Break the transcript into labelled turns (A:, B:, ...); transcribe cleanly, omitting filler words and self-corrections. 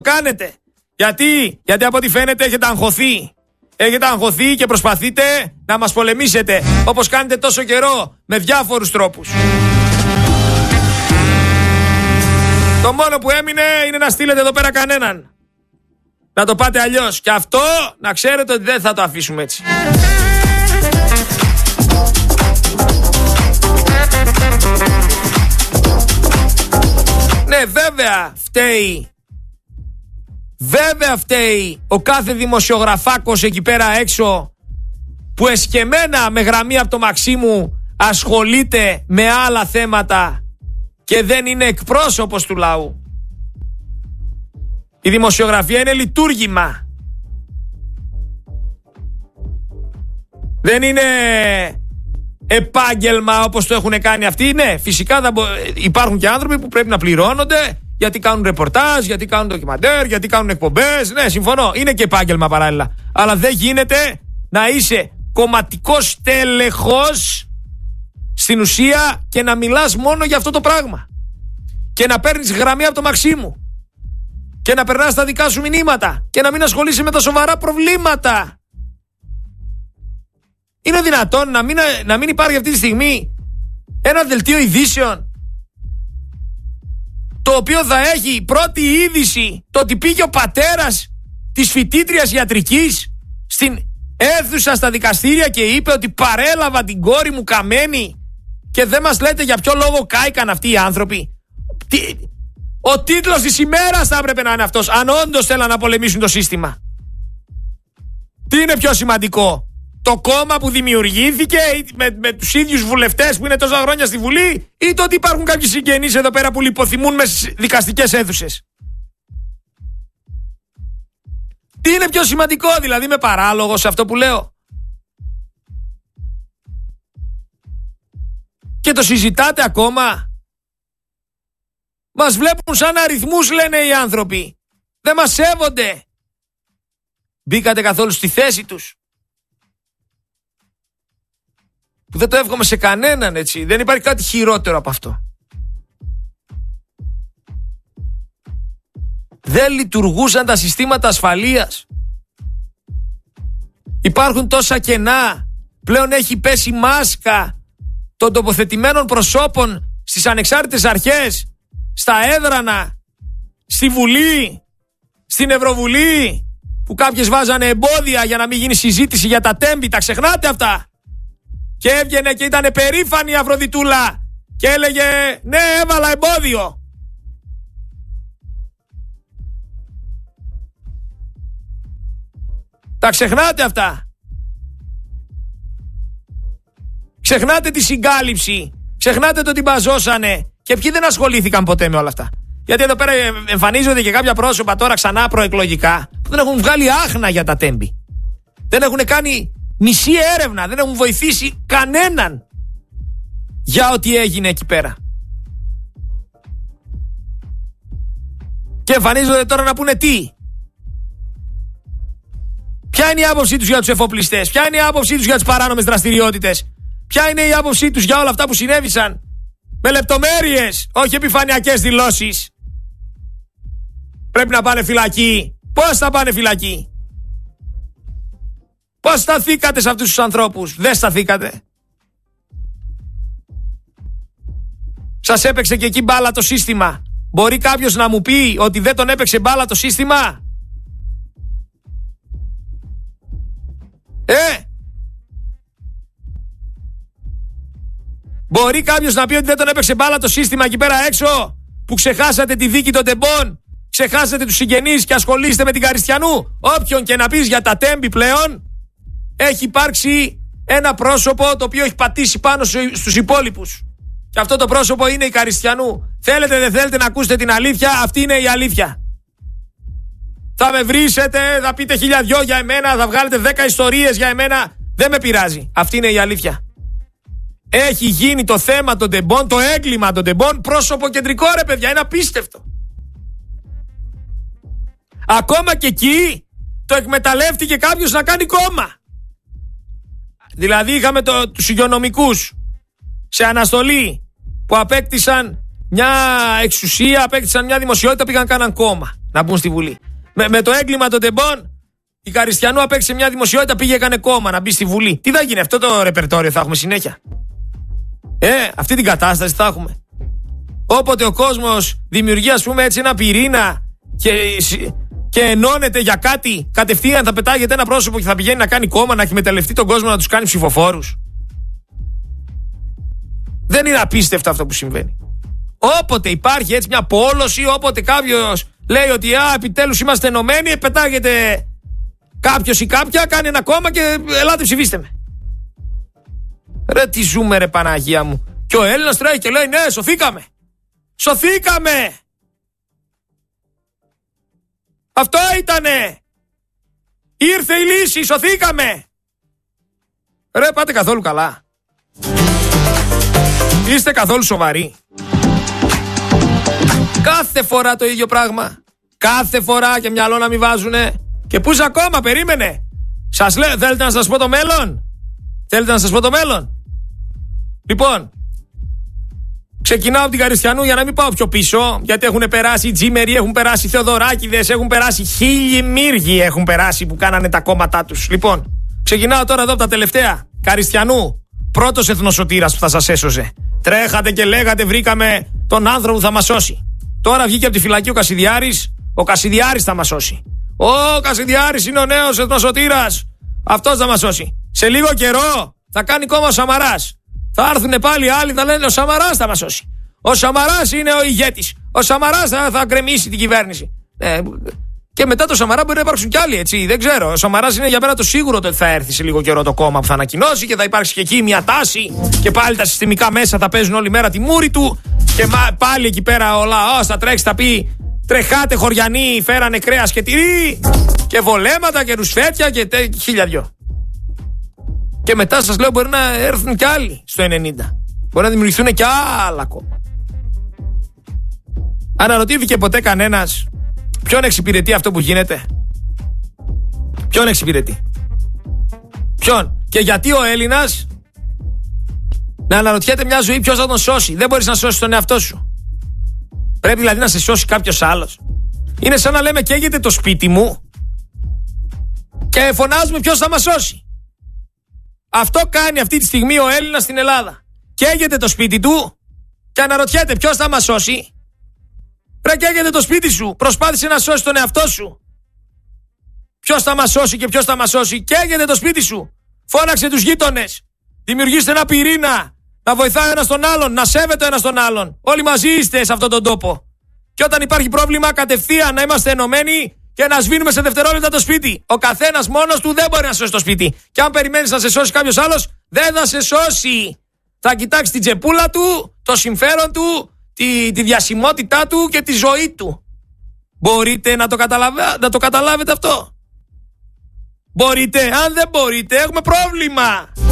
A: κάνετε. Γιατί από ό,τι φαίνεται έχετε αγχωθεί. Έχετε αγχωθεί και προσπαθείτε να μας πολεμήσετε, όπως κάνετε τόσο καιρό, με διάφορους τρόπους. Το μόνο που έμεινε είναι να στείλετε εδώ πέρα κανέναν. Να το πάτε αλλιώς. Και αυτό να ξέρετε ότι δεν θα το αφήσουμε έτσι. Ναι, βέβαια φταίει ο κάθε δημοσιογραφάκος εκεί πέρα έξω που εσκεμμένα με γραμμή από το Μαξίμου ασχολείται με άλλα θέματα και δεν είναι εκπρόσωπος του λαού. Η δημοσιογραφία είναι λειτουργήμα. Δεν είναι επάγγελμα όπως το έχουν κάνει αυτοί. Ναι, φυσικά υπάρχουν και άνθρωποι που πρέπει να πληρώνονται γιατί κάνουν ρεπορτάζ, γιατί κάνουν ντοκιμαντέρ, γιατί κάνουν εκπομπές. Ναι, συμφωνώ. Είναι και επάγγελμα παράλληλα. Αλλά δεν γίνεται να είσαι κομματικός τέλεχος στην ουσία και να μιλάς μόνο για αυτό το πράγμα. Και να παίρνεις γραμμή από το Μαξίμου. Και να περνάς τα δικά σου μηνύματα. Και να μην ασχολείσαι με τα σοβαρά προβλήματα. Είναι δυνατόν να μην υπάρχει αυτή τη στιγμή ένα δελτίο ειδήσεων το οποίο θα έχει πρώτη είδηση το ότι πήγε ο πατέρας της φοιτήτριας ιατρικής στην αίθουσα στα δικαστήρια και είπε ότι παρέλαβα την κόρη μου καμένη και δεν μας λέτε για ποιο λόγο κάηκαν αυτοί οι άνθρωποι. Ο τίτλος της ημέρας θα έπρεπε να είναι αυτός, αν όντως θέλαν να πολεμήσουν το σύστημα. Τι είναι πιο σημαντικό, το κόμμα που δημιουργήθηκε με τους ίδιους βουλευτές που είναι τόσα χρόνια στη Βουλή, ή το ότι υπάρχουν κάποιοι συγγενείς εδώ πέρα που λιποθυμούν με στις δικαστικές αίθουσες? Τι είναι πιο σημαντικό, δηλαδή? Είμαι παράλογος σε αυτό που λέω? Και το συζητάτε ακόμα? Μας βλέπουν σαν αριθμούς, λένε οι άνθρωποι. Δεν μας σέβονται. Μπήκατε καθόλου στη θέση τους? Που δεν το εύχομαι σε κανέναν, έτσι. Δεν υπάρχει κάτι χειρότερο από αυτό. Δεν λειτουργούσαν τα συστήματα ασφαλείας. Υπάρχουν τόσα κενά. Πλέον έχει πέσει μάσκα των τοποθετημένων προσώπων στις ανεξάρτητες αρχές, στα έδρανα, στη Βουλή, στην Ευρωβουλή, που κάποιες βάζανε εμπόδια για να μην γίνει συζήτηση για τα τέμπη. Τα ξεχνάτε αυτά? Και έβγαινε και ήταν περήφανη η Αφροδιτούλα και έλεγε ναι, έβαλα εμπόδιο. Τα ξεχνάτε αυτά? Ξεχνάτε τη συγκάλυψη, ξεχνάτε το τι μπαζώσανε. Και ποιοι δεν ασχολήθηκαν ποτέ με όλα αυτά? Γιατί εδώ πέρα εμφανίζονται και κάποια πρόσωπα τώρα ξανά προεκλογικά που δεν έχουν βγάλει άχνα για τα τέμπη. Δεν έχουν κάνει μισή έρευνα, δεν έχουν βοηθήσει κανέναν για ό,τι έγινε εκεί πέρα. Και εμφανίζονται τώρα να πούνε τι? Ποια είναι η άποψή τους για τους εφοπλιστές? Ποια είναι η άποψή τους για τις παράνομες δραστηριότητες? Ποια είναι η άποψή τους για όλα αυτά που συνέβησαν? Με λεπτομέρειες, όχι επιφανειακές δηλώσεις. Πρέπει να πάνε φυλακή. Πώς θα πάνε φυλακή? Πώς σταθήκατε σε αυτούς τους ανθρώπους? Δεν σταθήκατε. Σας έπαιξε και εκεί μπάλα το σύστημα. Μπορεί κάποιος να μου πει ότι δεν τον έπαιξε μπάλα το σύστημα? Μπορεί κάποιος να πει ότι δεν τον έπαιξε μπάλα το σύστημα εκεί πέρα έξω, που ξεχάσατε τη δίκη των τεμπών, ξεχάσατε τους συγγενείς και ασχολείστε με την Καριστιανού? Όποιον και να πεις για τα τέμπη πλέον, έχει υπάρξει ένα πρόσωπο το οποίο έχει πατήσει πάνω στους υπόλοιπους. Και αυτό το πρόσωπο είναι η Καριστιανού. Θέλετε δεν θέλετε να ακούσετε την αλήθεια? Αυτή είναι η αλήθεια. Θα με βρίσετε, θα πείτε 1000 δυο για εμένα, θα βγάλετε 10 ιστορίες για εμένα. Δεν με πειράζει. Αυτή είναι η αλήθεια. Έχει γίνει το θέμα των τεμπών, το έγκλημα των τεμπών πρόσωπο κεντρικό, ρε παιδιά. Είναι απίστευτο. Ακόμα και εκεί το εκμεταλλεύτηκε κάποιος να κάνει κόμμα. Δηλαδή είχαμε τους υγειονομικούς σε αναστολή που απέκτησαν μια εξουσία, απέκτησαν μια δημοσιότητα, πήγαν κάναν κόμμα να μπουν στη Βουλή. Με το έγκλημα των τεμπών, η Καριστιανού απέκτησε μια δημοσιότητα, πήγε έκανε κόμμα να μπει στη Βουλή. Τι θα γίνει, αυτό το ρεπερτόριο θα έχουμε συνέχεια? Αυτή την κατάσταση θα έχουμε. Όποτε ο κόσμος δημιουργεί, ας πούμε, έτσι ένα πυρήνα και ενώνεται για κάτι, κατευθείαν θα πετάγεται ένα πρόσωπο και θα πηγαίνει να κάνει κόμμα, να εκμεταλλευτεί τον κόσμο, να τους κάνει ψηφοφόρους. Δεν είναι απίστευτο αυτό που συμβαίνει? Όποτε υπάρχει έτσι μια πόλωση, όποτε κάποιος λέει ότι επιτέλους είμαστε ενωμένοι, πετάγεται κάποιος ή κάποια, κάνει ένα κόμμα και ελάτε ψηφίστε με. Ρε τι ζούμε ρε Παναγία μου. Και ο Έλληνας τρέχει και λέει ναι, σωθήκαμε. Σωθήκαμε. Αυτό ήτανε. Ήρθε η λύση, σωθήκαμε. Ρε πάτε καθόλου καλά? Είστε καθόλου σοβαροί? Κάθε φορά το ίδιο πράγμα. Κάθε φορά και μυαλό να μην βάζουνε. Και πούς ακόμα, περίμενε. Σας λέω, θέλετε να σας πω το μέλλον? Θέλετε να σας πω το μέλλον? Λοιπόν, ξεκινάω από την Καριστιανού για να μην πάω πιο πίσω, γιατί έχουν περάσει οι Τζίμεροι, έχουν περάσει οι Θεοδωράκηδες, έχουν περάσει χίλιοι μύργοι έχουν περάσει που κάνανε τα κόμματά τους. Λοιπόν, ξεκινάω τώρα εδώ από τα τελευταία. Καριστιανού, πρώτος εθνοσωτήρας που θα σας έσωζε. Τρέχατε και λέγατε βρήκαμε τον άνθρωπο που θα μας σώσει. Τώρα βγήκε από τη φυλακή ο Κασιδιάρης. Ο Κασιδιάρης θα μας σώσει. Ο Κασιδιάρης είναι ο νέος εθνοσωτήρας. Αυτός θα μας σώσει. Σε λίγο καιρό θα κάνει κόμμα ο Σαμαράς. Θα έρθουν πάλι άλλοι, θα λένε ο Σαμαράς θα μας σώσει. Ο Σαμαράς είναι ο ηγέτης. Ο Σαμαράς θα γκρεμίσει την κυβέρνηση. Και μετά το Σαμαρά μπορεί να υπάρξουν κι άλλοι, έτσι. Δεν ξέρω. Ο Σαμαράς είναι για μένα το σίγουρο ότι θα έρθει σε λίγο καιρό το κόμμα που θα ανακοινώσει και θα υπάρξει και εκεί μια τάση. Και πάλι τα συστημικά μέσα θα παίζουν όλη μέρα τη μούρη του. Και πάλι εκεί πέρα ο λαός θα τρέξει, θα πει τρεχάτε χωριανοί, φέρανε κρέας και τυρί. Και βολέματα και ρουσφέτια και χίλια δυο. Και μετά σας λέω μπορεί να έρθουν κι άλλοι στο 90. Μπορεί να δημιουργηθούν κι άλλα κόμματα. Αναρωτήθηκε ποτέ κανένας ποιον εξυπηρετεί αυτό που γίνεται? Ποιον εξυπηρετεί? Ποιον? Και γιατί ο Έλληνας να αναρωτιέται μια ζωή ποιος θα τον σώσει? Δεν μπορείς να σώσεις τον εαυτό σου. Πρέπει δηλαδή να σε σώσει κάποιος άλλος. Είναι σαν να λέμε καίγεται το σπίτι μου και φωνάζουμε ποιος θα μας σώσει. Αυτό κάνει αυτή τη στιγμή ο Έλληνας στην Ελλάδα. Καίγεται το σπίτι του και αναρωτιέται ποιος θα μας σώσει. Ρε καίγεται το σπίτι σου. Προσπάθησε να σώσει τον εαυτό σου. Ποιος θα μας σώσει και ποιος θα μας σώσει? Καίγεται το σπίτι σου. Φώναξε τους γείτονες. Δημιουργήστε ένα πυρήνα. Να βοηθάει ο ένας τον άλλον. Να σέβεται ο ένας τον άλλον. Όλοι μαζί είστε σε αυτόν τον τόπο. Και όταν υπάρχει πρόβλημα, κατευθείαν να είμαστε ενωμένοι και να σβήνουμε σε δευτερόλεπτα το σπίτι. Ο καθένας μόνος του δεν μπορεί να σώσει το σπίτι. Και αν περιμένεις να σε σώσει κάποιος άλλος, δεν θα σε σώσει. Θα κοιτάξει την τσεπούλα του, το συμφέρον του, τη διασημότητά του και τη ζωή του. Μπορείτε να το καταλάβετε αυτό? Μπορείτε? Αν δεν μπορείτε, έχουμε πρόβλημα.